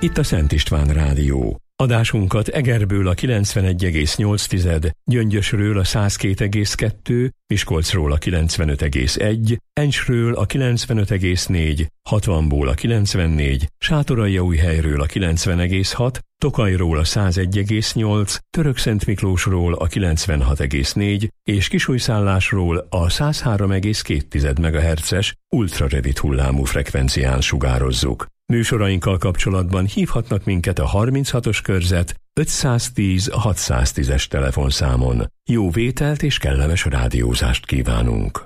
Itt a Szent István Rádió. Adásunkat Egerből a 91,8, Gyöngyösről a 102,2, Miskolcról a 95,1, Encsről a 95,4, Hatvanból a 94, Sátoraljaújhelyről a 90,6, Tokajról a 101,8, Törökszentmiklósról a 96,4 és Kisújszállásról a 103,2 MHz-es ultrarövid hullámú frekvencián sugározzuk. Műsorainkkal kapcsolatban hívhatnak minket a 36-os körzet 510 610-es telefonszámon. Jó vételt és kellemes rádiózást kívánunk!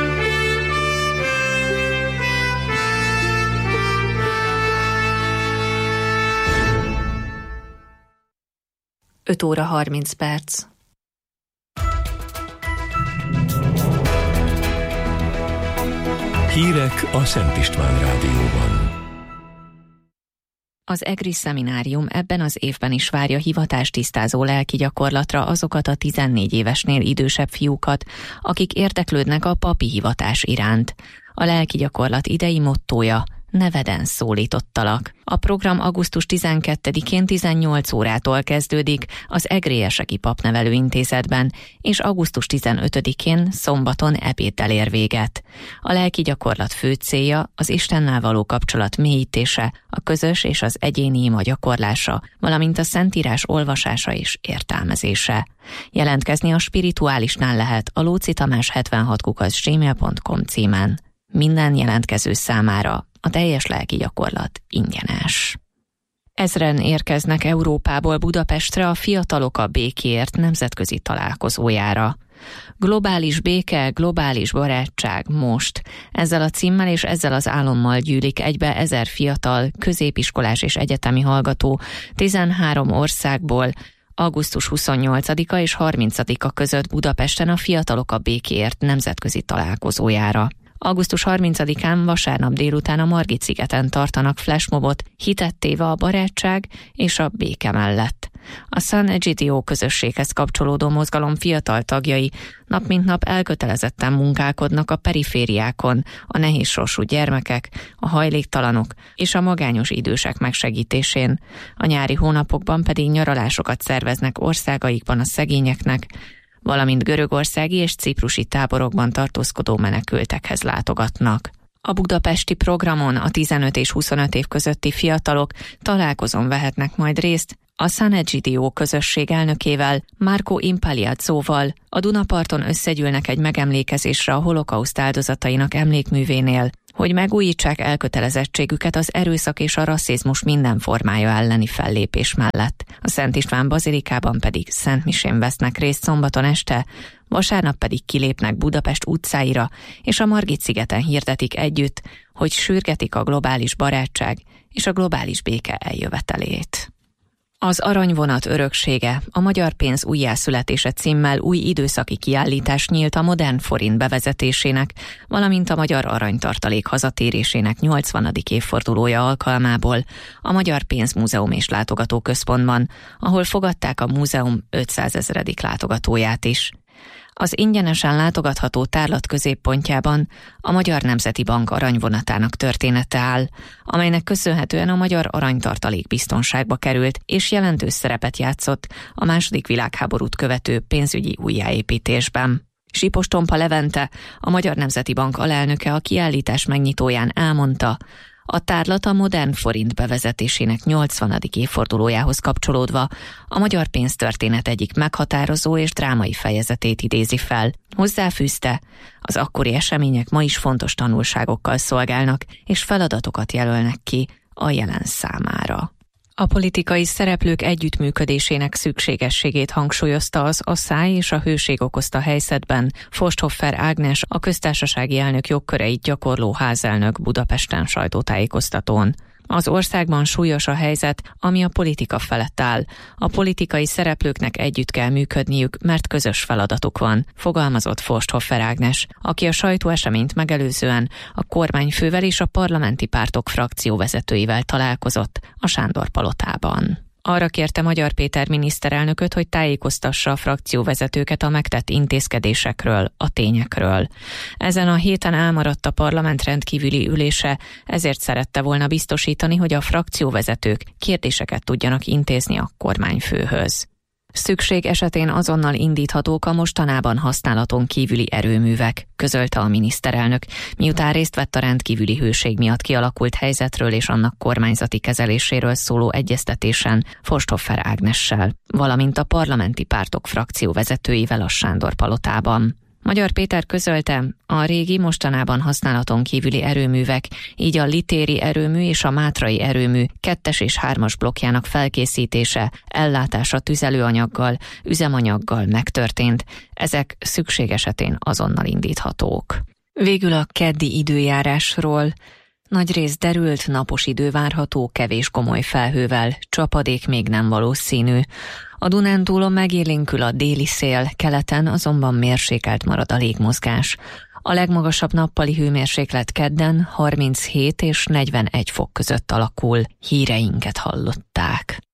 Öt óra 30 perc. Hírek a Szent István Rádióban. Az EGRI szeminárium ebben az évben is várja hivatástisztázó lelki gyakorlatra azokat a 14 évesnél idősebb fiúkat, akik érdeklődnek a papi hivatás iránt. A lelki gyakorlat idei mottója: neveden szólítottalak. A program augusztus 12-én 18 órától kezdődik az Egrélyeseki Papnevelő Intézetben, és augusztus 15-én szombaton ebéddel ér véget. A lelki gyakorlat fő célja az Istennel való kapcsolat mélyítése, a közös és az egyéni ima gyakorlása, valamint a Szentírás olvasása és értelmezése. Jelentkezni a Spirituálisnál lehet a Lóczy Tamás 76@gmail.com címen. Minden jelentkező számára a teljes lelki gyakorlat ingyenes. Ezren érkeznek Európából Budapestre a Fiatalok a Békéért nemzetközi találkozójára. Globális béke, globális barátság most. Ezzel a címmel és ezzel az álommal gyűlik egybe 1000 fiatal, középiskolás és egyetemi hallgató 13 országból augusztus 28-a és 30-a között Budapesten a Fiatalok a Békéért nemzetközi találkozójára. Augusztus 30-án vasárnap délután a Margit-szigeten tartanak flashmobot, hitet téve a barátság és a béke mellett. A San Egidio közösséghez kapcsolódó mozgalom fiatal tagjai nap mint nap elkötelezetten munkálkodnak a perifériákon, a nehézsorsú gyermekek, a hajléktalanok és a magányos idősek megsegítésén. A nyári hónapokban pedig nyaralásokat szerveznek országaikban a szegényeknek, valamint görögországi és ciprusi táborokban tartózkodó menekültekhez látogatnak. A budapesti programon a 15 és 25 év közötti fiatalok találkozón vehetnek majd részt a San Egidio közösség elnökével, Marco Impagliazzóval. A Dunaparton összegyűlnek egy megemlékezésre a holokauszt áldozatainak emlékművénél, hogy megújítsák elkötelezettségüket az erőszak és a rasszizmus minden formája elleni fellépés mellett. A Szent István bazilikában pedig szentmisén vesznek részt szombaton este, vasárnap pedig kilépnek Budapest utcáira, és a Margit-szigeten hirdetik együtt, hogy sürgetik a globális barátság és a globális béke eljövetelét. Az Aranyvonat öröksége, a magyar pénz újjászületése címmel új időszaki kiállítás nyílt a modern forint bevezetésének, valamint a magyar aranytartalék hazatérésének 80. évfordulója alkalmából a Magyar Pénzmúzeum és Látogatóközpontban, ahol fogadták a múzeum 500 000. látogatóját is. Az ingyenesen látogatható tárlat középpontjában a Magyar Nemzeti Bank aranyvonatának története áll, amelynek köszönhetően a magyar aranytartalék biztonságba került és jelentős szerepet játszott a II. Világháborút követő pénzügyi újjáépítésben. Sipos Tompa Levente, a Magyar Nemzeti Bank alelnöke a kiállítás megnyitóján elmondta, a tárlat a modern forint bevezetésének 80. évfordulójához kapcsolódva a magyar pénztörténet egyik meghatározó és drámai fejezetét idézi fel. Hozzáfűzte, az akkori események ma is fontos tanulságokkal szolgálnak, és feladatokat jelölnek ki a jelen számára. A politikai szereplők együttműködésének szükségességét hangsúlyozta az a száj és a hőség okozta helyzetben Forsthoffer Ágnes, a köztársasági elnök jogköreit gyakorló házelnök Budapesten sajtótájékoztatón. Az országban súlyos a helyzet, ami a politika felett áll. A politikai szereplőknek együtt kell működniük, mert közös feladatuk van, fogalmazott Forsthoffer Ágnes, aki a sajtóeseményt megelőzően a kormányfővel és a parlamenti pártok frakcióvezetőivel találkozott a Sándor palotában. Arra kérte Magyar Péter miniszterelnököt, hogy tájékoztassa a frakcióvezetőket a megtett intézkedésekről, a tényekről. Ezen a héten elmaradt a parlament rendkívüli ülése, ezért szerette volna biztosítani, hogy a frakcióvezetők kérdéseket tudjanak intézni a kormányfőhöz. Szükség esetén azonnal indíthatók a mostanában használaton kívüli erőművek, közölte a miniszterelnök, miután részt vett a rendkívüli hőség miatt kialakult helyzetről és annak kormányzati kezeléséről szóló egyeztetésen Forsthoffer Ágnessel, valamint a parlamenti pártok frakcióvezetőivel a Sándor-palotában. Magyar Péter közölte, a régi mostanában használaton kívüli erőművek, így a litéri erőmű és a mátrai erőmű 2-es és 3-as blokkjának felkészítése, ellátása tüzelőanyaggal, üzemanyaggal megtörtént, ezek szükség esetén azonnal indíthatók. Végül a keddi időjárásról. Nagyrészt derült, napos idő várható, kevés komoly felhővel, csapadék még nem valószínű. A Dunántúlon megélénkül a déli szél, keleten azonban mérsékelt marad a légmozgás. A legmagasabb nappali hőmérséklet kedden 37 és 41 fok között alakul. Híreinket hallották.